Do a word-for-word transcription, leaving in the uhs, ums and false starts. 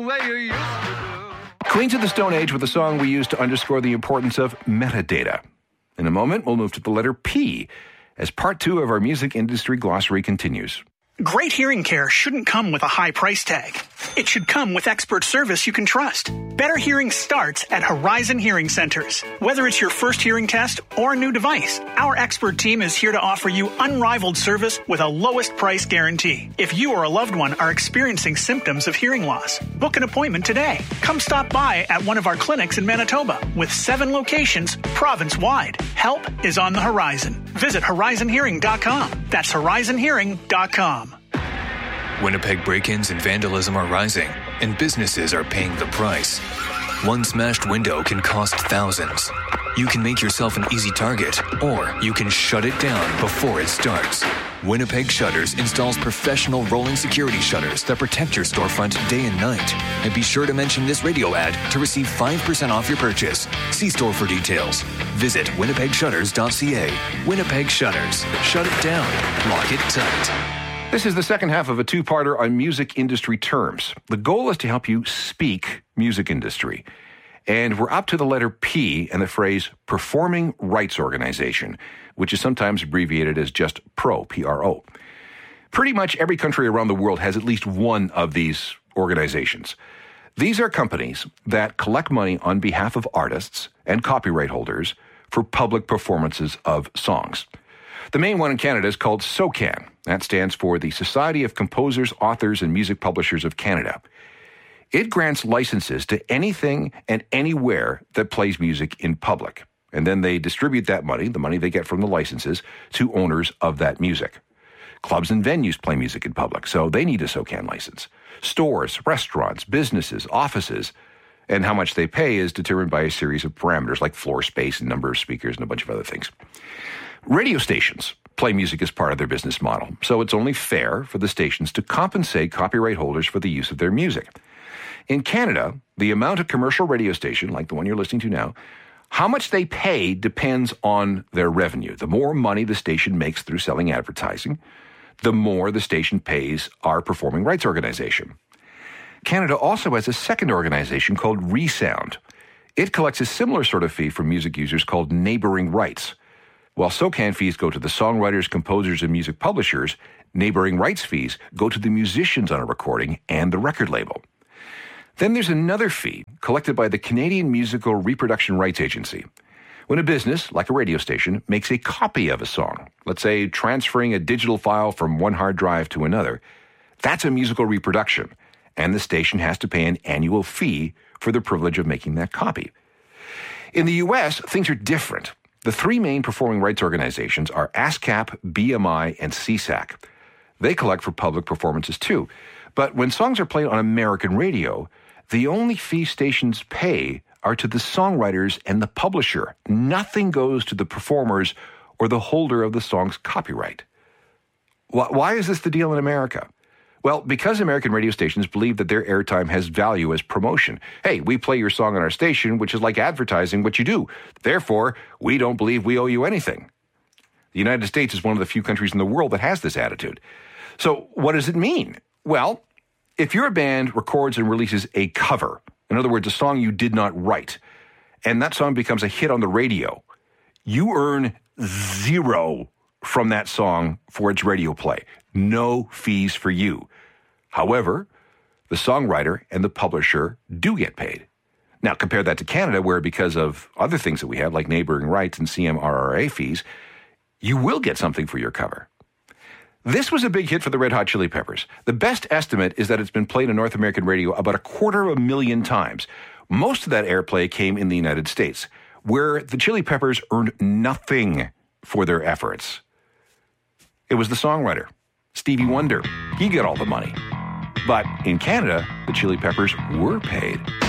Queens of the Stone Age with a song we use to underscore the importance of metadata. In a moment, we'll move to the letter P as part two of our music industry glossary continues. Great hearing care shouldn't come with a high price tag. It should come with expert service you can trust. Better hearing starts at Horizon Hearing Centers. Whether it's your first hearing test or a new device, our expert team is here to offer you unrivaled service with a lowest price guarantee. If you or a loved one are experiencing symptoms of hearing loss, book an appointment today. Come stop by at one of our clinics in Manitoba with seven locations province-wide. Help is on the horizon. Visit horizon hearing dot com. That's horizon hearing dot com. Winnipeg break-ins and vandalism are rising, and businesses are paying the price. One smashed window can cost thousands. You can make yourself an easy target, or you can shut it down before it starts. Winnipeg Shutters installs professional rolling security shutters that protect your storefront day and night. And be sure to mention this radio ad to receive five percent off your purchase. See store for details. Visit winnipeg shutters dot c a. Winnipeg Shutters. Shut it down. Lock it tight. This is the second half of a two-parter on music industry terms. The goal is to help you speak music industry. And we're up to the letter P and the phrase Performing Rights Organization, which is sometimes abbreviated as just PRO, P R O. Pretty much every country around the world has at least one of these organizations. These are companies that collect money on behalf of artists and copyright holders for public performances of songs. The main one in Canada is called SOCAN. That stands for the Society of Composers, Authors, and Music Publishers of Canada. It grants licenses to anything and anywhere that plays music in public. And then they distribute that money, the money they get from the licenses, to owners of that music. Clubs and venues play music in public, so they need a SOCAN license. Stores, restaurants, businesses, offices, and how much they pay is determined by a series of parameters like floor space and number of speakers and a bunch of other things. Radio stations play music as part of their business model, so it's only fair for the stations to compensate copyright holders for the use of their music. In Canada, the amount a commercial radio station, like the one you're listening to now, how much they pay depends on their revenue. The more money the station makes through selling advertising, the more the station pays our Performing Rights Organization. Canada also has a second organization called Resound. It collects a similar sort of fee from music users called neighboring rights. While SOCAN fees go to the songwriters, composers, and music publishers, neighboring rights fees go to the musicians on a recording and the record label. Then there's another fee collected by the Canadian Musical Reproduction Rights Agency. When a business, like a radio station, makes a copy of a song, let's say transferring a digital file from one hard drive to another, that's a musical reproduction, and the station has to pay an annual fee for the privilege of making that copy. In the U S, things are different. The three main performing rights organizations are ASCAP, B M I, and C S A C. They collect for public performances too. But when songs are played on American radio, the only fee stations pay are to the songwriters and the publisher. Nothing goes to the performers or the holder of the song's copyright. Why is this the deal in America? Well, because American radio stations believe that their airtime has value as promotion. Hey, we play your song on our station, which is like advertising what you do. Therefore, we don't believe we owe you anything. The United States is one of the few countries in the world that has this attitude. So what does it mean? Well, if your band records and releases a cover, in other words, a song you did not write, and that song becomes a hit on the radio, you earn zero from that song for its radio play. No fees for you. However, the songwriter and the publisher do get paid. Now, compare that to Canada, where because of other things that we have, like neighboring rights and C M R R A fees, you will get something for your cover. This was a big hit for the Red Hot Chili Peppers. The best estimate is that it's been played on North American radio about a quarter of a million times. Most of that airplay came in the United States, where the Chili Peppers earned nothing for their efforts. It was the songwriter, Stevie Wonder. He got all the money. But in Canada, the Chili Peppers were paid.